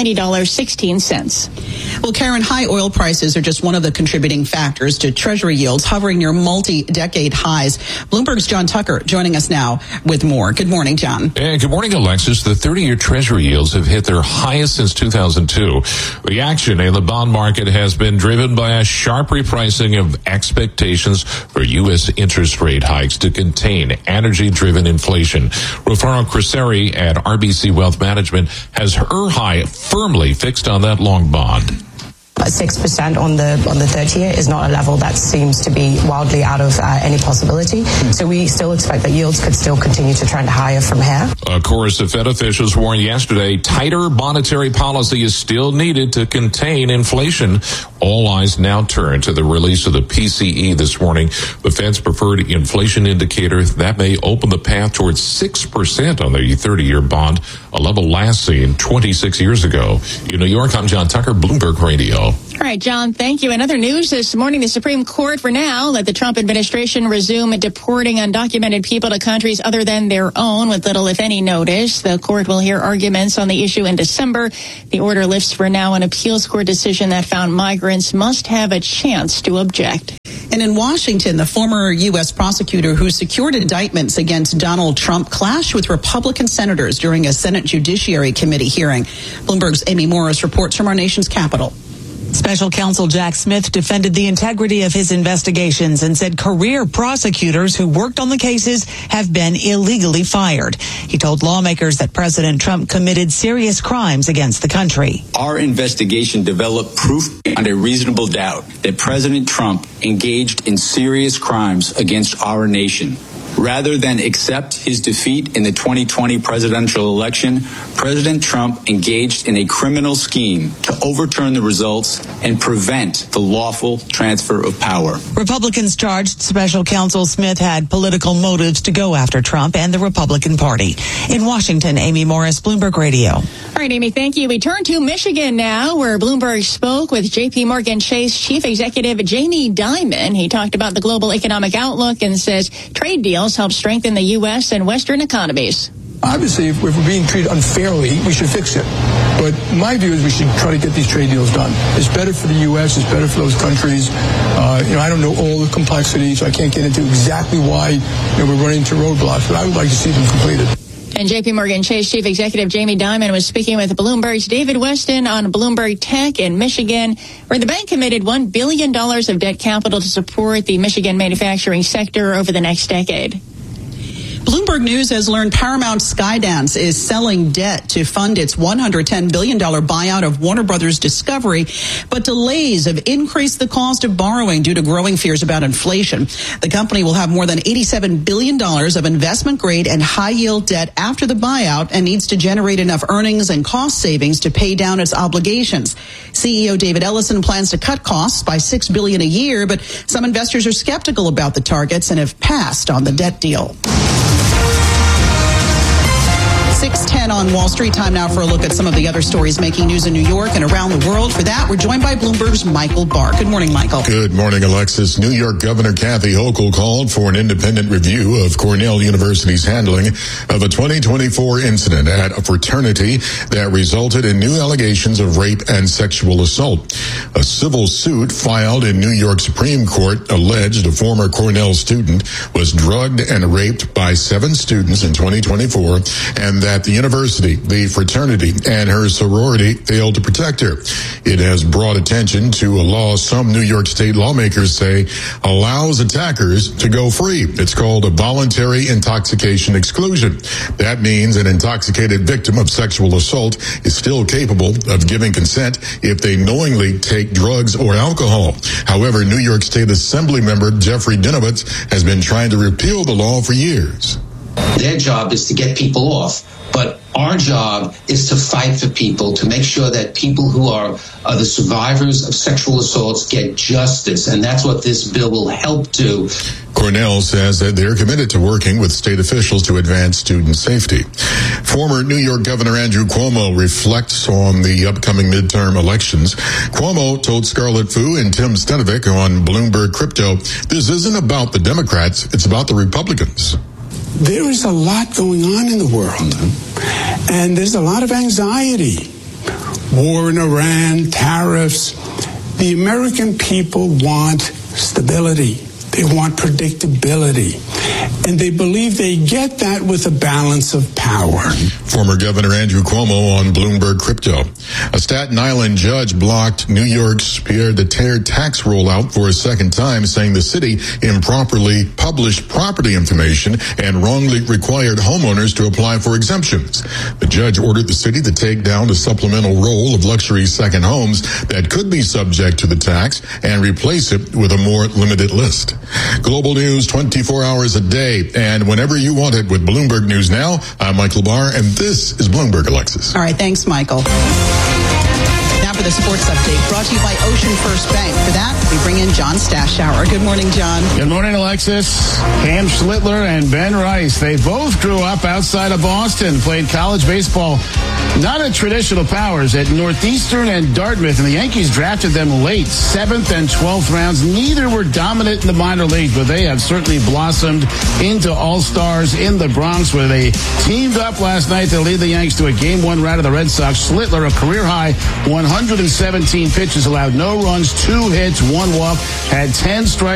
$90.16. Well, Karen, high oil prices are just one of the contributing factors to Treasury yields hovering near multi-decade highs. Bloomberg's John Tucker joining us now with more. Good morning, John. And good morning, Alexis. The 30-year Treasury yields have hit their highest since 2002. The action in the bond market has been driven by a sharp repricing of expectations for U.S. interest rate hikes to contain energy-driven inflation. Rufaro Criseri at RBC Wealth Management has her high firmly fixed on that long bond. 6% on the 30-year is not a level that seems to be wildly out of any possibility. So we still expect that yields could still continue to trend higher from here. Of course, the Fed officials warned yesterday tighter monetary policy is still needed to contain inflation. All eyes now turn to the release of the PCE this morning, the Fed's preferred inflation indicator that may open the path towards 6% on the 30-year bond, a level last seen 26 years ago. In New York, I'm John Tucker, Bloomberg Radio. All right, John, thank you. In other news this morning, the Supreme Court, for now, let the Trump administration resume deporting undocumented people to countries other than their own with little, if any, notice. The court will hear arguments on the issue in December. The order lifts for now an appeals court decision that found migrants must have a chance to object. And in Washington, the former U.S. prosecutor who secured indictments against Donald Trump clashed with Republican senators during a Senate Judiciary Committee hearing. Bloomberg's Amy Morris reports from our nation's capital. Special counsel Jack Smith defended the integrity of his investigations and said career prosecutors who worked on the cases have been illegally fired. He told lawmakers that President Trump committed serious crimes against the country. Our investigation developed proof beyond a reasonable doubt that President Trump engaged in serious crimes against our nation. Rather than accept his defeat in the 2020 presidential election, President Trump engaged in a criminal scheme to overturn the results and prevent the lawful transfer of power. Republicans charged Special Counsel Smith had political motives to go after Trump and the Republican Party. In Washington, Amy Morris, Bloomberg Radio. All right, Amy, thank you. We turn to Michigan now, where Bloomberg spoke with J.P. Morgan Chase Chief Executive Jamie Dimon. He talked about the global economic outlook and says trade deals help strengthen the U.S. and Western economies. Obviously, if we're being treated unfairly, we should fix it. But my view is we should try to get these trade deals done. It's better for the U.S., it's better for those countries. I don't know all the complexities, so I can't get into exactly why we're running into roadblocks, but I would like to see them completed. And J.P. Morgan Chase Chief Executive Jamie Dimon was speaking with Bloomberg's David Weston on Bloomberg Tech in Michigan, where the bank committed $1 billion of debt capital to support the Michigan manufacturing sector over the next decade. Bloomberg News has learned Paramount Skydance is selling debt to fund its $110 billion buyout of Warner Brothers Discovery, but delays have increased the cost of borrowing due to growing fears about inflation. The company will have more than $87 billion of investment-grade and high-yield debt after the buyout and needs to generate enough earnings and cost savings to pay down its obligations. CEO David Ellison plans to cut costs by $6 billion a year, but some investors are skeptical about the targets and have passed on the debt deal. 6:10 on Wall Street. Time now for a look at some of the other stories making news in New York and around the world. For that, we're joined by Bloomberg's Michael Barr. Good morning, Michael. Good morning, Alexis. New York Governor Kathy Hochul called for an independent review of Cornell University's handling of a 2024 incident at a fraternity that resulted in new allegations of rape and sexual assault. A civil suit filed in New York Supreme Court alleged a former Cornell student was drugged and raped by 7 students in 2024, and that the university, the fraternity, and her sorority failed to protect her. It has brought attention to a law some New York State lawmakers say allows attackers to go free. It's called a voluntary intoxication exclusion. That means an intoxicated victim of sexual assault is still capable of giving consent if they knowingly take drugs or alcohol. However, New York State Assembly member Jeffrey Dinowitz has been trying to repeal the law for years. Their job is to get people off, but our job is to fight for people, to make sure that people who are the survivors of sexual assaults get justice, and that's what this bill will help do. Cornell says that they're committed to working with state officials to advance student safety. Former New York Governor Andrew Cuomo reflects on the upcoming midterm elections. Cuomo told Scarlett Fu and Tim Stenovic on Bloomberg Crypto, this isn't about the Democrats, it's about the Republicans. There is a lot going on in the world, and there's a lot of anxiety. War in Iran, tariffs. The American people want stability. They want predictability. And they believe they get that with a balance of power. Former Governor Andrew Cuomo on Bloomberg Crypto. A Staten Island judge blocked New York's Pierre de Terre tax rollout for a second time, saying the city improperly published property information and wrongly required homeowners to apply for exemptions. The judge ordered the city to take down the supplemental roll of luxury second homes that could be subject to the tax and replace it with a more limited list. Global news 24 hours a day and whenever you want it with Bloomberg News Now. I'm Michael Barr, and this is Bloomberg, Alexis. All right, thanks, Michael. Now for the sports update, brought to you by Ocean First Bank. For that, we bring in John Stashower. Good morning, John. Good morning, Alexis. Cam Schlittler and Ben Rice. They both grew up outside of Boston, played college baseball, not at traditional powers, at Northeastern and Dartmouth, and the Yankees drafted them late, 7th and 12th rounds. Neither were dominant in the minor leagues, but they have certainly blossomed into all-stars in the Bronx, where they teamed up last night to lead the Yanks to a Game 1 rout of the Red Sox. Schlittler, a career-high 117 pitches, allowed no runs, 2 hits, 1 walk, had 10 strikes.